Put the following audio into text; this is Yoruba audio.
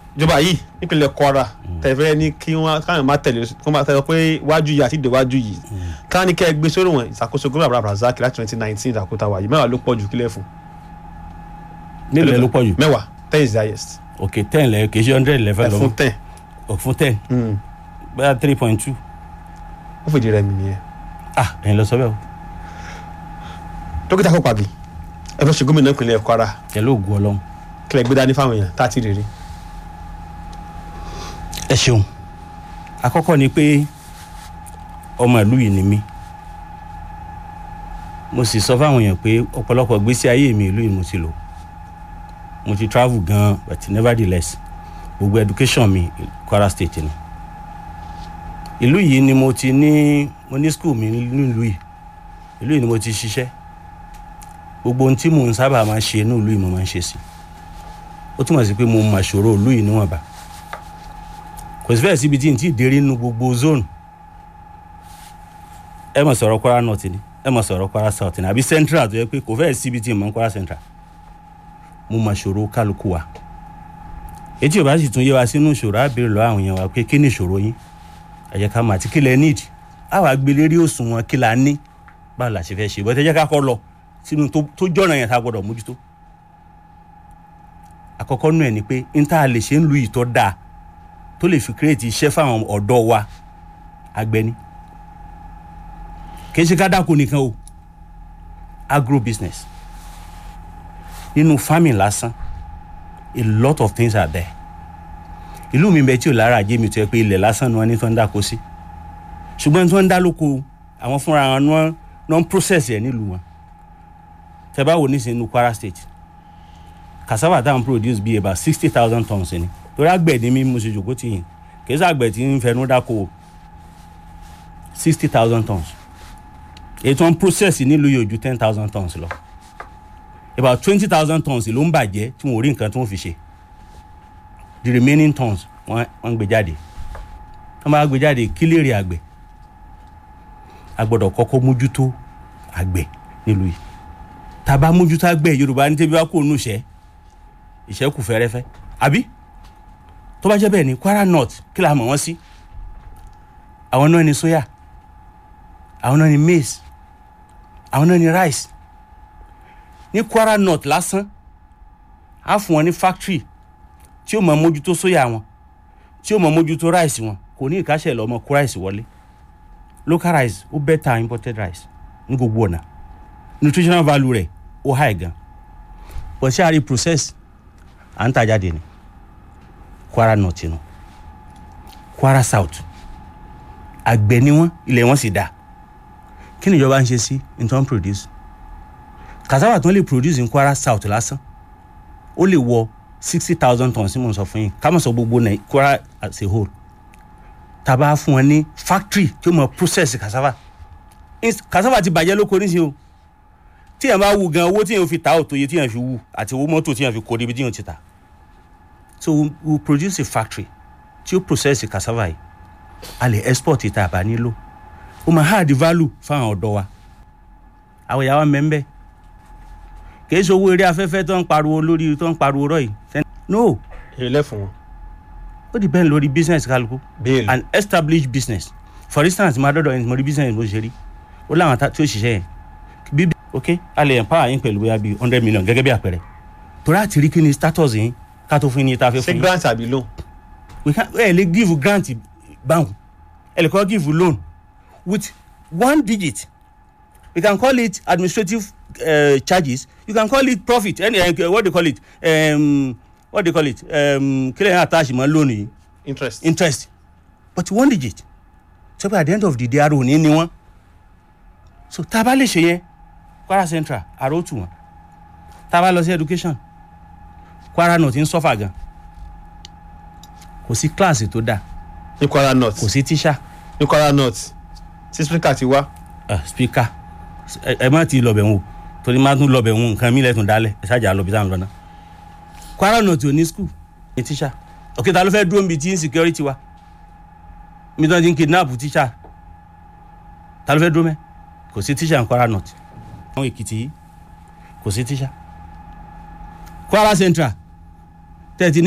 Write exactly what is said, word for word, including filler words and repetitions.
ìjọba yìí nípínlẹ̀ Kwara tẹ̀fẹ́ ní kí wọ́n káyọ̀ má tẹ̀lé kó má tẹ̀lé pé wájú yìí àti ìdèwájú yìí ká ní kẹ́ ẹ gbé sórí wọn ìṣàkóso gómìnà Abraham Razak láti twenty nineteen ìdàkúta wà yìí mẹ́wàá ló pọ̀ jù kílẹ̀ fún. nílẹ̀ ló pọ̀ jù. mẹ́wàá ten is the highest. ok ten lẹ kì í ṣe hundred level lọ. fún ten. fún ten. bẹ́ẹ̀ three point two. ó fìdí rẹ̀ mi nìyẹn. ah ẹ̀yin lọ sọ bẹ́ẹ̀ o. dókítà kó pàbí ẹ fẹ́ ṣe gómìnà ìpínlẹ̀ Kwara. pẹ̀lú ògùn Ọlọ́run. kílẹ̀ gbé dání fáwọn èèyàn tá a ti rí rí. ẹ ṣeun àkọ́kọ́ ni pé ọmọ ìlú yìí ni mí mo sì sọ fáwọn èèyàn pé ọ̀pọ̀lọpọ̀ gbésí ayé mi ìlú yìí mo ti lò mo ti travel gan but nevertheless gbogbo education mi Kwara State ni ìlú yìí ni mo ti ní mo ní school mi nílùú yìí ìlú yìí ni mo ti ṣiṣẹ́ gbogbo ohun tí mo ń sábà máa ṣe ní ìlú yìí mo máa ń ṣe sí ó túmọ̀ sí pé mo mọ̀ ṣòro ìlú yìí níwọ̀nba kò sí fẹ́ẹ̀ síbi tí n ti dérí nínú gbogbo zone ẹ mọ̀ sọ̀rọ̀ Kwara North ni ẹ mọ̀ sọ̀rọ̀ Kwara South ni àbí Central tó yẹ pé kò fẹ́ẹ̀ síbi tí n mọ̀ Kwara Central mo mọ̀ ṣòro kálukú wa etí ò bá sì tún yé wa sínú ìṣòro á béèrè lọ àwọn èèyàn wa pé kí ni ìṣòro yín ẹ jẹ́ ká mọ̀ àti kí lẹ need á wàá gbé lérí òṣùwọ̀n kí la ní báwo la ṣe fẹ́ ṣe bọ́tẹ́ jẹ́ ká kọ́ lọ sínú tó jọ̀nà yẹn tá a gbọ́dọ̀ mójútó àkọ́kọ́ nù ẹ̀ ni pé n tá a lè ṣe ń lu ìtọ́ dáa tó lè fi create iṣẹ́ fáwọn ọ̀dọ́ wa agbẹni kì í ṣe ká dáko nìkan o agro business nínú farming lásán a lot of things are there ìlú mi bẹ tí ò lára ajé mi tó yẹ pé ilẹ̀ lásán ni wọ́n ní tó ń dáko sí ṣùgbọ́n tó ń dá lóko àwọn fúnra wọn ni wọ́n non process ẹ̀ nílùú wọn tẹ́ bá wò nísìnyí ní Kwara State cassava táwọn produce bí about sixty thousand tons ni torí àgbẹ̀ ni mi mo ṣe jòkó tì yín kì í ṣàgbẹ̀ tí ń fẹnu dáko sixty thousand tons èyí tó ń process nílùú yóò ju ten thousand tons lọ about twenty thousand tons ló ń bàjẹ́ tí wọn ò rí nǹkan tí wọ́n fi ṣe the remaining tons wọ́n wọ́n gbé jáde wọ́n bá gbé jáde kí lè rí àgbẹ̀ a gbọ́dọ̀ kọ́kọ́ mójútó àgbẹ̀ nílùú yìí tá a bá mójútó àgbẹ̀ Yorùbá ní tẹ́bí wá kó nù ṣẹ́ ìṣẹ́ kù fẹ́rẹ́fẹ́ àbí tó bá jẹ́ bẹ́ẹ̀ ni Kwara North kí la mọ̀ wọ́n sí àwọn náà ni soya àwọn náà ni maize àwọn náà ni rice ní Kwara North lásán á fún wọn ní factory tí ó mọ̀ mójútó soya wọn tí ó mọ̀ mójútó rice wọn kò ní ìkáṣẹ́ lọ ọmọ kó rice wọlé local rice ó better imported rice ní gbogbo ọ̀nà nutritional value rẹ̀ ó high gan but ṣé a rí process à ń tà jáde ni Kwara North nù Kwara South àgbẹ̀ ni wọ́n ilẹ̀ wọn sì dá kí ni ìjọba ń ṣe sí nǹkan produce cassava tó lè produce ní Kwara South lásán ó lè wọ sixty thousand tons sí mo sọ fún yín ká mọ̀ sọ gbogbo ní Kwara as a whole tàbá fún wọn ní factory tí ó mọ̀ process cassava cassava ti bàjẹ́ lóko níṣẹ́ o tí yẹn bá wù gan owó tí yẹn fi ta ò tó iye tí yẹn fi wù àti owó mọ́tò tí yẹn fi kó débi tí yẹn ti ta so we we'll produce a factory tí ó process cassava yìí a lè export ìta àbá nílò ó máa hard value fáwọn ọ̀dọ́ wa àwọn ìyá wa mẹ́ńbẹ́ kìí ṣe owó eré afẹ́fẹ́ tó ń pariwo lórí tó ń pariwo rọ̀ yìí no èyí lẹ́fún wọn. ó depend lórí business kálukú an established business for instance máa dọ́dọ̀ ẹni mo rí business bó ṣe rí ó láwọn tí ó ṣiṣẹ́ yẹn bí ok a lè empower yín pẹ̀lú bóyá bíi hundred million gẹ́gẹ́ bí àpẹẹrẹ torí àti rí kí ni status yín ká tó fún yín tá a fẹ́ fún yín. ṣé grant àbí loan. we can ẹ lè give grant bank ẹ lè kọ́ give loan with one digit we can call it administrative uh, charges you can call it profit any uh, what they call it um, what they call it um, kílẹ̀ yẹn attach mọ́ loan yìí interest interest but one digit so at the end of the day arò ní ni wọ́n so tá a bá lè ṣe yẹn Kwara Central arò tù wọ́n tá a bá lọ sí education Kwara North ń sọ́fà gan kò sí kíláàsì tó dáa ní Kwara North kò sí tíṣà ní Kwara North tí speaker ti wá. Uh, speaker ẹ má ti lọbẹ̀ wọn o torí má tún lọbẹ̀ wọn nǹkan mi lẹ́tùn dálẹ̀ ẹ ṣáàjà lọ bí táwọn lọ náà Kwara North ò ní school ní tíṣà òkè ta ló fẹ́ dúró níbi tí insecurity wa mi tó ń ti ń kidnap tíṣà ta ló fẹ́ dúró mẹ́ kò sí tíṣà ní Kwara North àwọn Èkìtì yìí kò sí tíṣà Kwara Central tẹ́tí